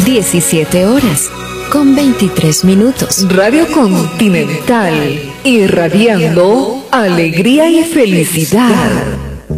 17 horas con 23 minutos. Radio Continental, irradiando alegría y felicidad.